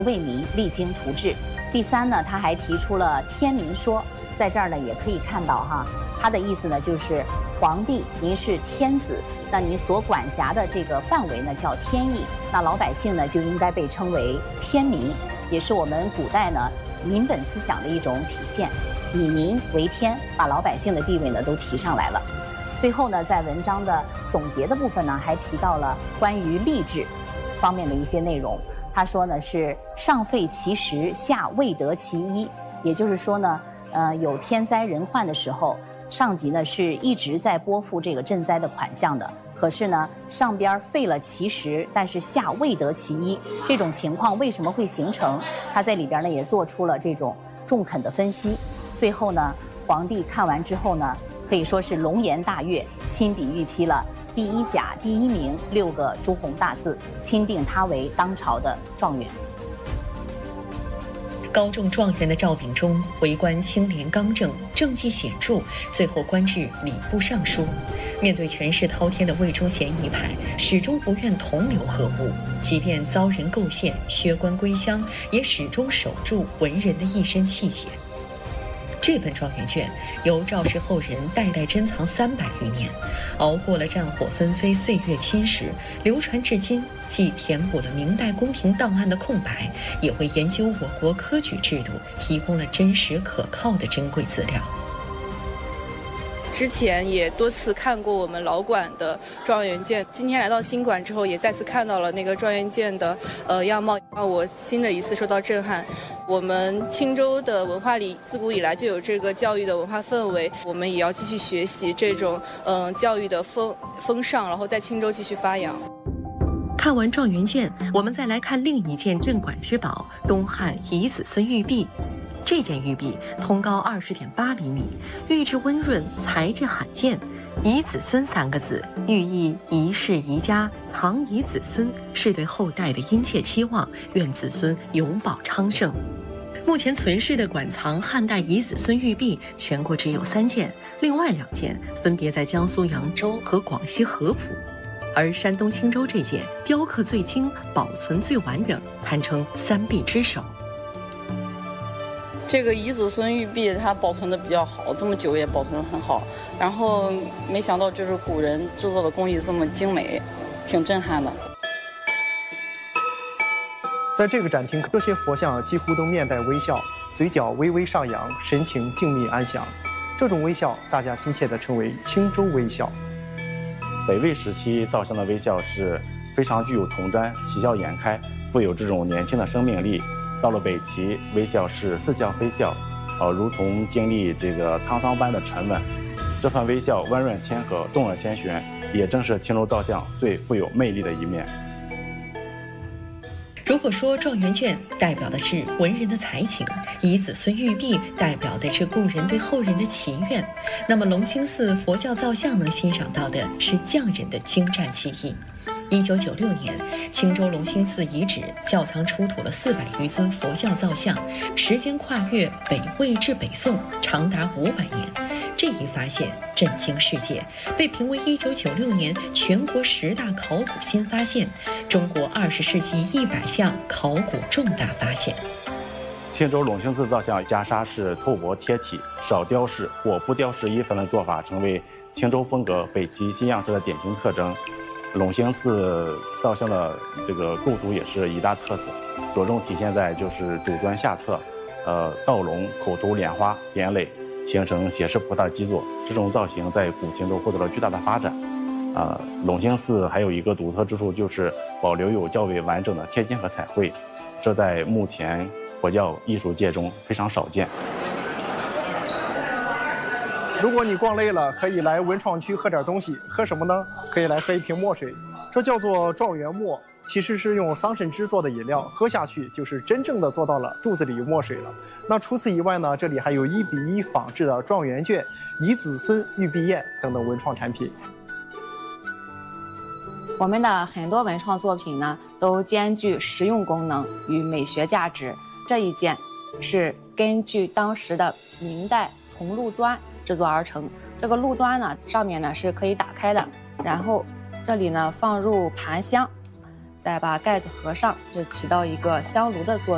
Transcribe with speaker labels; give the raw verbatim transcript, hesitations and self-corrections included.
Speaker 1: 为民，励精图治。第三呢，他还提出了天民说，在这儿呢也可以看到哈，他的意思呢就是皇帝您是天子，那您所管辖的这个范围呢叫天意，那老百姓呢就应该被称为天民，也是我们古代呢民本思想的一种体现，以民为天，把老百姓的地位呢都提上来了。最后呢，在文章的总结的部分呢，还提到了关于吏治方面的一些内容。他说呢是上废其实，下未得其一，也就是说呢，呃，有天灾人患的时候，上级呢是一直在拨付这个赈灾的款项的，可是呢，上边废了其实，但是下未得其一，这种情况为什么会形成？他在里边呢也做出了这种中肯的分析。最后呢，皇帝看完之后呢，可以说是龙颜大悦，亲笔御批了第一甲第一名六个朱红大字，钦定他为当朝的状元。
Speaker 2: 高中状元的赵秉忠，为官清廉刚正，政绩显著，最后官至礼部尚书。面对权势滔天的魏忠贤一派，始终不愿同流合污，即便遭人构陷、削官归乡，也始终守住文人的一身气节。这份状元卷由赵氏后人代代珍藏三百余年，熬过了战火纷飞、岁月侵蚀，流传至今，既填补了明代宫廷档案的空白，也为研究我国科举制度提供了真实可靠的珍贵资料。
Speaker 3: 之前也多次看过我们老馆的状元卷，今天来到新馆之后，也再次看到了那个状元卷的呃样貌，让我新的一次受到震撼。我们青州的文化里自古以来就有这个教育的文化氛围，我们也要继续学习这种嗯、呃、教育的风风尚，然后在青州继续发扬。
Speaker 2: 看完状元卷，我们再来看另一件镇馆之宝——东汉遗子孙玉璧。这件玉璧通高二十点八厘米，玉质温润，材质罕见。遗子孙三个字，寓意遗世遗家，藏遗子孙，是对后代的殷切期望，愿子孙永保昌盛。目前存世的馆藏汉代遗子孙玉璧，全国只有三件，另外两件分别在江苏扬州和广西合浦。而山东青州这件雕刻最精，保存最完整，堪称三璧之首。
Speaker 4: 这个遗子孙玉璧它保存的比较好，这么久也保存得很好。然后没想到就是古人制作的工艺这么精美，挺震撼的。
Speaker 5: 在这个展厅，这些佛像几乎都面带微笑，嘴角微微上扬，神情静谧安详。这种微笑，大家亲切地称为青州微笑。
Speaker 6: 北魏时期造像的微笑是非常具有童真、喜笑颜开，富有这种年轻的生命力。到了北齐，微笑是似笑非笑，呃，如同经历这个沧桑般的沉稳。这份微笑温润谦和，动人心弦，也正是青州造像最富有魅力的一面。
Speaker 2: 如果说状元卷代表的是文人的才情，遗子孙玉璧代表的是故人对后人的祈愿，那么龙兴寺佛教造像能欣赏到的是匠人的精湛技艺。一九九六年，青州龙兴寺遗址窖藏出土了四百余尊佛教造像，时间跨越北魏至北宋，长达五百年。这一发现震惊世界，被评为一九九六年全国十大考古新发现，中国二十世纪一百项考古重大发现。
Speaker 6: 青州龙兴寺造像袈裟是透薄贴体，少雕饰或不雕饰衣服的做法，成为青州风格北齐新样式的典型特征。龙兴寺造像的这个构图也是一大特色，着重体现在就是主端下侧，呃，倒龙、口头莲花、点垒，形成斜视菩萨基座。这种造型在古青州获得了巨大的发展。啊、呃，龙兴寺还有一个独特之处，就是保留有较为完整的贴金和彩绘，这在目前佛教艺术界中非常少见。
Speaker 5: 如果你逛累了，可以来文创区喝点东西。喝什么呢？可以来喝一瓶墨水，这叫做状元墨，其实是用桑葚汁做的饮料，喝下去就是真正的做到了肚子里有墨水了。那除此以外呢，这里还有一比一仿制的状元卷、遗子孙玉璧砚等等文创产品。
Speaker 7: 我们的很多文创作品呢，都兼具实用功能与美学价值。这一件是根据当时的明代铜鹿端制作而成。这个鹿端呢，上面呢是可以打开的，然后这里呢放入盘香，再把盖子合上，就起到一个香炉的作用。